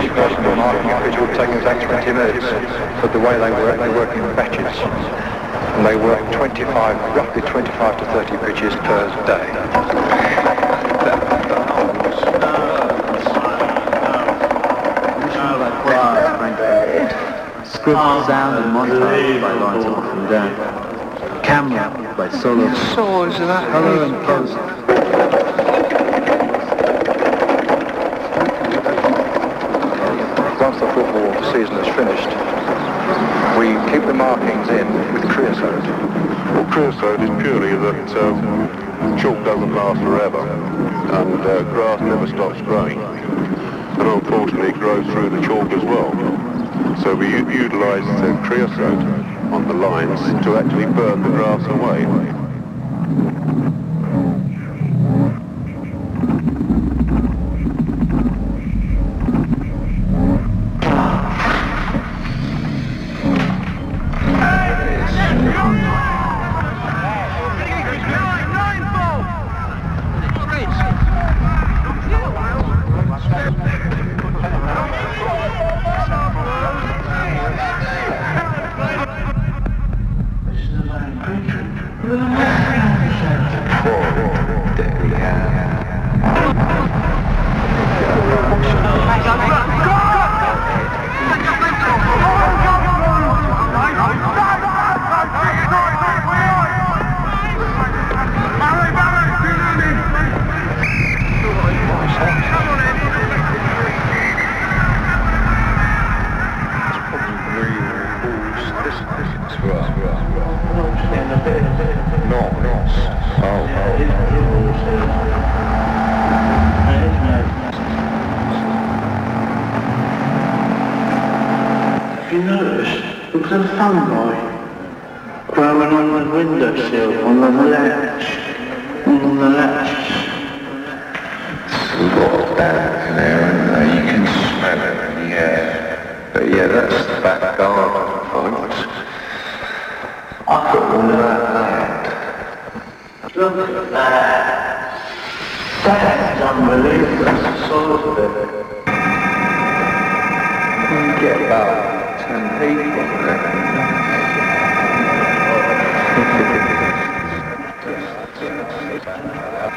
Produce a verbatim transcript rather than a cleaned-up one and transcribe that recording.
one person marking a pitch would take about twenty minutes. But the way they work, they work in batches. And they work twenty-five, roughly twenty-five to thirty pitches per day. Script, sound and montage by Lawrence and Dan. Camera by Solo. Solos of that. Color and post. Once the football season is finished, we keep the markings in with creosote. Well, creosote is purely that um, chalk doesn't last forever, and uh, grass never stops growing. And unfortunately it grows through the chalk as well. So we u- utilise uh, creosote on the lines to actually burn the grass away. You noticed there was a fungi growing on the windowsill, on the latch, on the latch. There's a lot of damp in there, isn't there? You can smell it, yeah. But yeah, that's the back garden, folks. I got all that land. Look at that. That's unbelievable, that's the size of it. You can get about ten people there.